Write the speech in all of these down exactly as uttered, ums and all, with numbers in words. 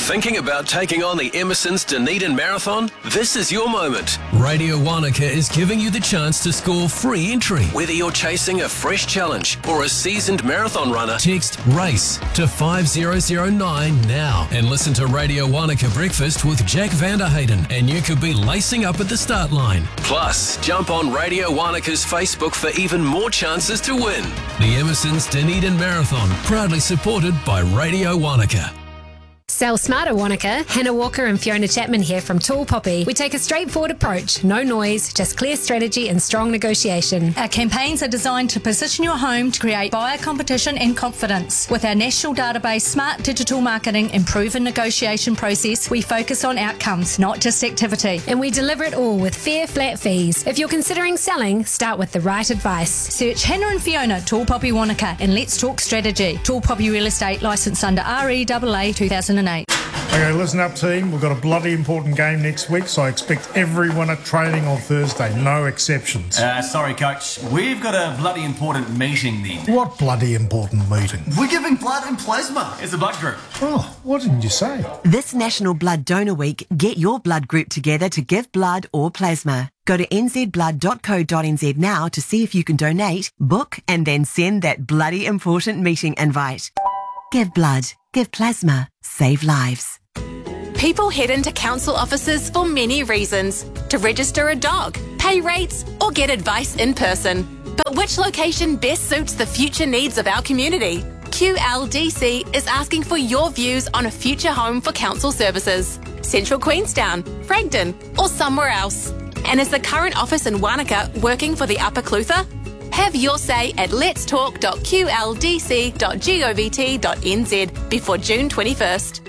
Thinking about taking on the Emerson's Dunedin Marathon? This is your moment. Radio Wanaka is giving you the chance to score free entry. Whether you're chasing a fresh challenge or a seasoned marathon runner, Text RACE to five zero zero nine now and listen to Radio Wanaka Breakfast with Jack Vanderhayden and you could be lacing up at the start line. Plus, jump on Radio Wanaka's Facebook for even more chances to win. The Emerson's Dunedin Marathon, proudly supported by Radio Wanaka. Sell smarter, Wanaka. Hannah Walker and Fiona Chapman here from Tall Poppy. We take a straightforward approach, no noise, just clear strategy and strong negotiation. Our campaigns are designed to position your home to create buyer competition and confidence. With our national database, smart digital marketing and proven negotiation process, we focus on outcomes, not just activity. And we deliver it all with fair, flat fees. If you're considering selling, start with the right advice. Search Hannah and Fiona, Tall Poppy Wanaka, and let's talk strategy. Tall Poppy Real Estate, licensed under R E A A two thousand eight. Okay, listen up, team. We've got a bloody important game next week, so I expect everyone at training on Thursday, no exceptions. Uh, sorry, Coach. We've got a bloody important meeting then. What bloody important meeting? We're giving blood and plasma as a blood group. Oh, what didn't you say? This National Blood Donor Week, get your blood group together to give blood or plasma. Go to n z blood dot co dot n z now to see if you can donate, book, and then send that bloody important meeting invite. Give blood, give plasma, save lives. People head into council offices for many reasons. To register a dog, pay rates, or get advice in person. But which location best suits the future needs of our community? Q L D C is asking for your views on a future home for council services. Central Queenstown, Fragden, or somewhere else. And is the current office in Wanaka working for the Upper Clutha? Have your say at lets talk dot q l d c dot govt dot n z before June twenty-first.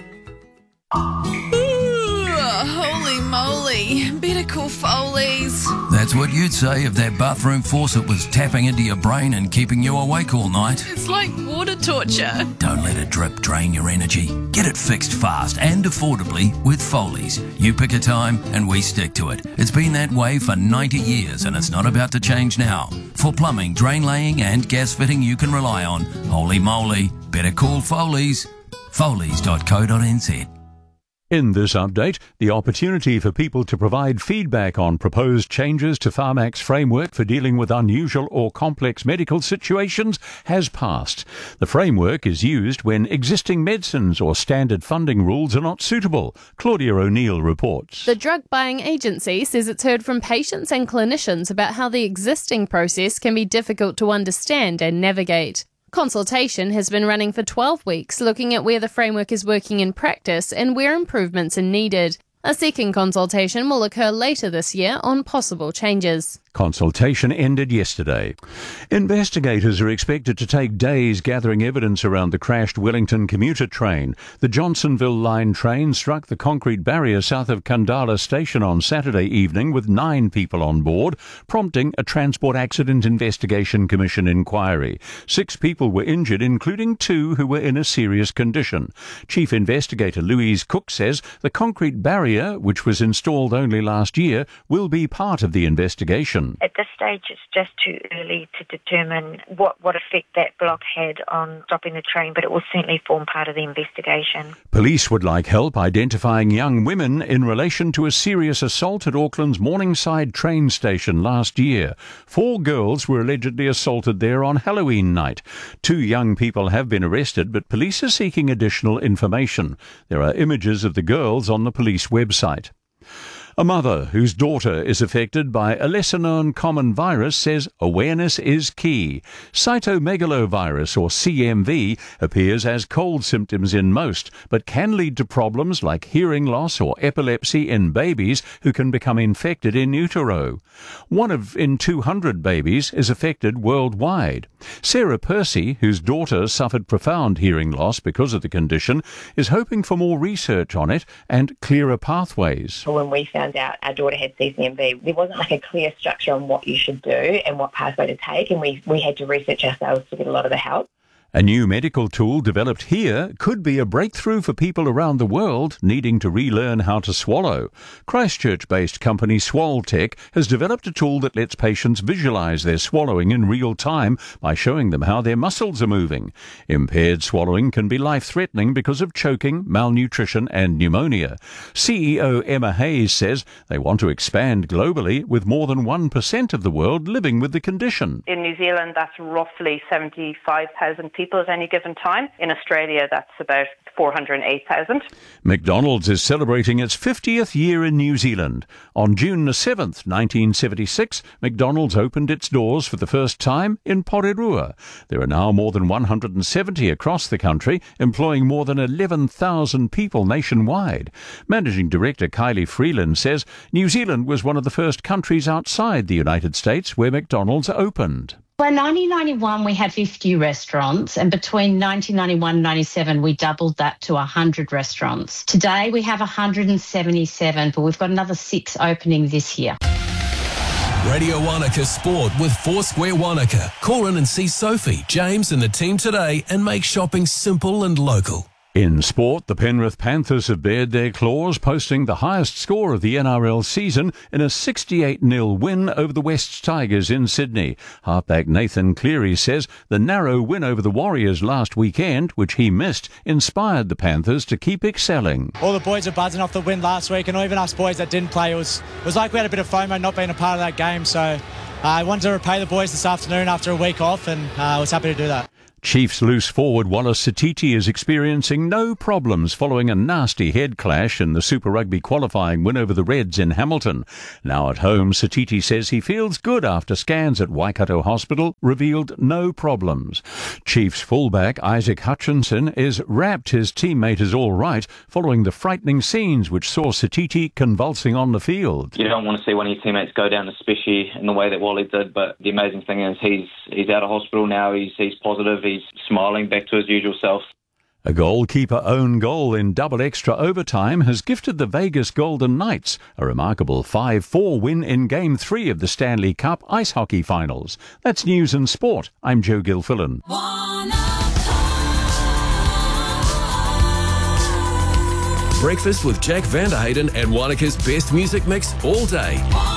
Holy moly, better call Foley's. That's what you'd say if that bathroom faucet was tapping into your brain and keeping you awake all night. It's like water torture. Don't let it drip drain your energy. Get it fixed fast and affordably with Foley's. You pick a time and we stick to it. It's been that way for ninety years and it's not about to change now. For plumbing, drain laying and gas fitting you can rely on, holy moly, better call Foley's. Foley's dot co dot n z. In this update, the opportunity for people to provide feedback on proposed changes to Pharmac's framework for dealing with unusual or complex medical situations has passed. The framework is used when existing medicines or standard funding rules are not suitable. Claudia O'Neill reports. The drug buying agency says it's heard from patients and clinicians about how the existing process can be difficult to understand and navigate. Consultation has been running for twelve weeks, looking at where the framework is working in practice and where improvements are needed. A second consultation will occur later this year on possible changes. Consultation ended yesterday. Investigators are expected to take days gathering evidence around the crashed Wellington commuter train. The Johnsonville line train struck the concrete barrier south of Kandala station on Saturday evening with nine people on board, prompting a Transport Accident Investigation Commission inquiry. Six people were injured, including two who were in a serious condition. Chief Investigator Louise Cook says the concrete barrier, which was installed only last year, will be part of the investigation. At this stage, it's just too early to determine what, what effect that block had on stopping the train, but it will certainly form part of the investigation. Police would like help identifying young women in relation to a serious assault at Auckland's Morningside train station last year. Four girls were allegedly assaulted there on Halloween night. Two young people have been arrested, but police are seeking additional information. There are images of the girls on the police website. A mother whose daughter is affected by a lesser-known common virus says awareness is key. Cytomegalovirus, or C M V, appears as cold symptoms in most, but can lead to problems like hearing loss or epilepsy in babies who can become infected in utero. One of in two hundred babies is affected worldwide. Sarah Percy, whose daughter suffered profound hearing loss because of the condition, is hoping for more research on it and clearer pathways. When we found out our daughter had C C M V, there wasn't like a clear structure on what you should do and what pathway to take, and we, we had to research ourselves to get a lot of the help. A new medical tool developed here could be a breakthrough for people around the world needing to relearn how to swallow. Christchurch-based company Swaltech has developed a tool that lets patients visualize their swallowing in real time by showing them how their muscles are moving. Impaired swallowing can be life-threatening because of choking, malnutrition and pneumonia. C E O Emma Hayes says they want to expand globally with more than one percent of the world living with the condition. In New Zealand, that's roughly seventy-five thousand people at any given time. In Australia, that's about four hundred eight thousand. McDonald's is celebrating its fiftieth year in New Zealand. On June the seventh, nineteen seventy-six, McDonald's opened its doors for the first time in Porirua. There are now more than one hundred seventy across the country, employing more than eleven thousand people nationwide. Managing Director Kylie Freeland says New Zealand was one of the first countries outside the United States where McDonald's opened. Well, in nineteen ninety-one, we had fifty restaurants, and between nineteen ninety-one and ninety-seven, we doubled that to one hundred restaurants. Today, we have one hundred seventy-seven, but we've got another six opening this year. Radio Wanaka Sport with Foursquare Wanaka. Call in and see Sophie, James and the team today and make shopping simple and local. In sport, the Penrith Panthers have bared their claws, posting the highest score of the N R L season in a sixty-eight nil win over the Wests Tigers in Sydney. Halfback Nathan Cleary says the narrow win over the Warriors last weekend, which he missed, inspired the Panthers to keep excelling. All the boys are buzzing off the win last week, and even us boys that didn't play, it was, it was like we had a bit of FOMO not being a part of that game, so uh, I wanted to repay the boys this afternoon after a week off, and uh, I was happy to do that. Chiefs loose forward Wallace Satiti is experiencing no problems following a nasty head clash in the Super Rugby qualifying win over the Reds in Hamilton. Now at home, Satiti says he feels good after scans at Waikato Hospital revealed no problems. Chiefs fullback Isaac Hutchinson is rapt his teammate is all right following the frightening scenes which saw Satiti convulsing on the field. You don't want to see one of your teammates go down, especially in the way that Wally did, but the amazing thing is he's he's out of hospital now, he's, he's positive, he's smiling back to his usual self. A goalkeeper own goal in double extra overtime has gifted the Vegas Golden Knights a remarkable five four win in Game three of the Stanley Cup Ice Hockey Finals. That's News and Sport. I'm Joe Gilfillan. Breakfast with Jack Vanderhayden and Wanaka's best music mix all day.